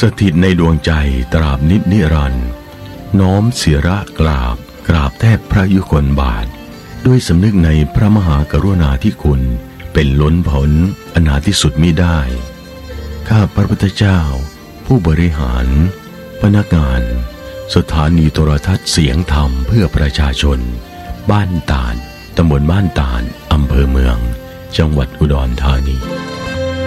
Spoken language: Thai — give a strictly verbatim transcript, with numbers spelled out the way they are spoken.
ถิตในดวงใจตราบนิจนิรันดร์น้อมเสียระกราบกราบแทบพระยุคลบาทด้วยสำนึกในพระมหากรุณาธิคุณเป็นล้นพ้นอนาที่สุดมิได้ข้าพระพุทธเจ้าผู้บริหารพนักงานสถานีโทรทัศน์เสียงธรรมเพื่อประชาชนบ้านตาดตำบลบ้านตาดอำเภอเมืองจังหวัดอุดรธานี